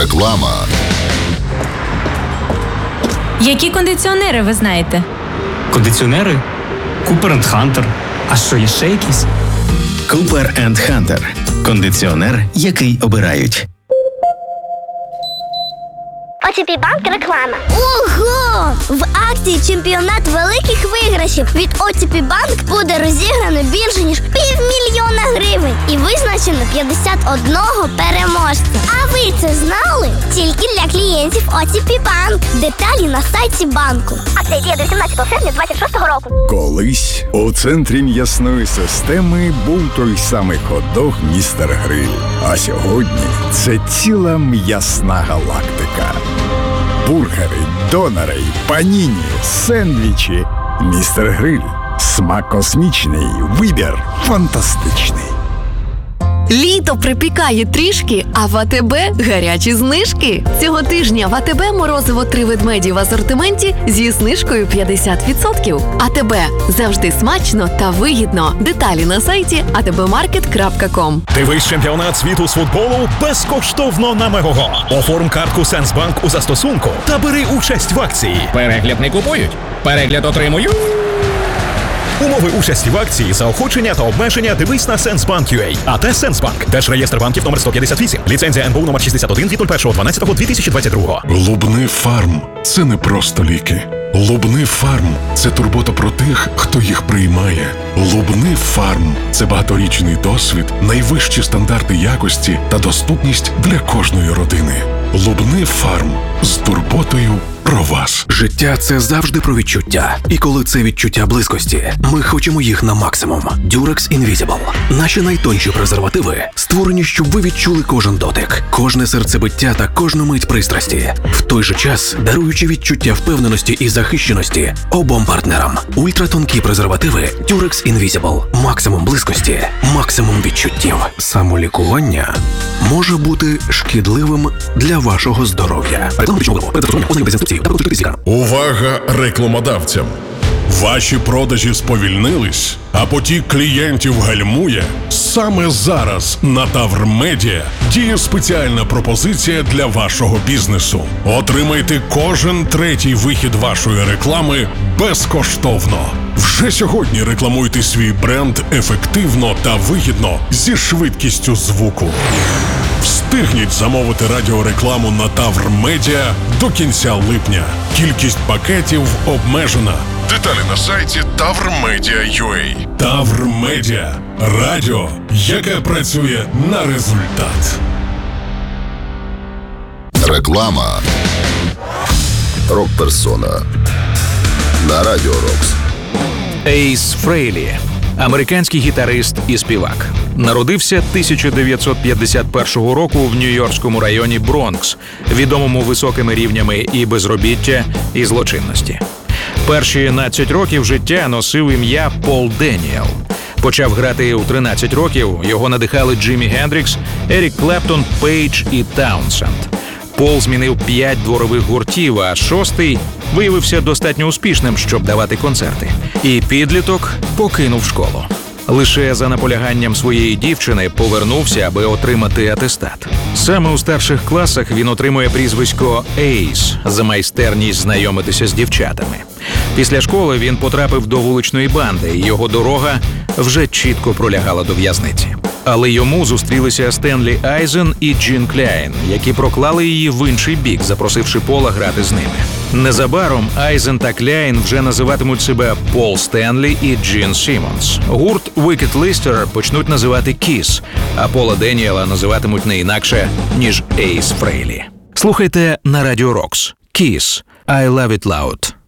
Реклама. Які кондиціонери ви знаєте? Кондиціонери? Cooper & Hunter. А що, є ще якісь? Cooper & Hunter. Кондиціонер, який обирають. OTP Bank реклама. Ого! В акції «Чемпіонат великих виграшів» від OTP Bank буде розіграно більше, ніж 500 000 гривень і визначено 51 переможця. А ви це знали? Тільки для клієнтів OTP Bank. Деталі на сайті банку. Акція діє до 17 серпня 2026 року. Колись у центрі м'ясної системи був той самий хот-дог «Містер Гриль». А сьогодні це ціла м'ясна галактика. Бургери, донори, паніні, сендвічі. «Містер Гриль». Смак космічний, вибір фантастичний. Літо припікає трішки, а в АТБ гарячі знижки. Цього тижня в АТБ морозиво 3 ведмеді в асортименті зі знижкою 50%. АТБ – завжди смачно та вигідно. Деталі на сайті atbmarket.com. Дивись чемпіонат світу з футболу безкоштовно на Мегого. Оформ картку Сенсбанк у застосунку та бери участь в акції. Перегляд не купують, перегляд отримують. Умови участі в акції, заохочення та обмеження дивись на Сенсбанк.ua. АТ Сенсбанк. Держреєстр банків номер 158. Ліцензія НБУ номер 61 від 01.12.2022. Лубни Фарм – це не просто ліки. Лубни Фарм – це турбота про тих, хто їх приймає. Лубни Фарм – це багаторічний досвід, найвищі стандарти якості та доступність для кожної родини. Лубни Фарм з турботою про вас. Життя – це завжди про відчуття. І коли це відчуття близькості, ми хочемо їх на максимум. Durex Invisible. Наші найтонші презервативи створені, щоб ви відчули кожен дотик, кожне серцебиття та кожну мить пристрасті. В той же час, даруючи відчуття впевненості і захищеності обом партнерам. Ультратонкі презервативи Durex Invisible. Максимум близькості, максимум відчуттів. Самолікування може бути шкідливим для вашого здоров'я. Увага рекламодавцям! Ваші продажі сповільнились, а потік клієнтів гальмує? Саме зараз на Тавр Медіа діє спеціальна пропозиція для вашого бізнесу. Отримайте кожен третій вихід вашої реклами безкоштовно. Вже сьогодні рекламуйте свій бренд ефективно та вигідно зі швидкістю звуку. Встигніть замовити радіорекламу на Тавр Медіа до кінця липня. Кількість пакетів обмежена. Деталі на сайті tavrmedia.ua. Тавр Медіа. Радіо, яке працює на результат. Реклама. Рок-персона на Радіо Рокс. Ейс Фрейлі – американський гітарист і співак. Народився 1951 року в нью-йоркському районі Бронкс, відомому високими рівнями і безробіття, і злочинності. Перші 11 років життя носив ім'я Пол Деніел. Почав грати у 13 років, його надихали Джиммі Гендрікс, Ерік Клептон, Пейдж і Таунсенд. Пол змінив 5 дворових гуртів, а 6-й виявився достатньо успішним, щоб давати концерти. І підліток покинув школу. Лише за наполяганням своєї дівчини повернувся, аби отримати атестат. Саме у старших класах він отримує прізвисько «Ейс» за майстерність знайомитися з дівчатами. Після школи він потрапив до вуличної банди, і його дорога вже чітко пролягала до в'язниці. Але йому зустрілися Стенлі Айзен і Джин Кляйн, які проклали її в інший бік, запросивши Пола грати з ними. Незабаром Айзен та Кляйн вже називатимуть себе Пол Стенлі і Джин Сіммонс. Гурт Wicked Lister почнуть називати Kiss, а Пола Деніела називатимуть не інакше, ніж Ейс Фрейлі. Слухайте на Радіо Рокс. Kiss. I Love It Loud.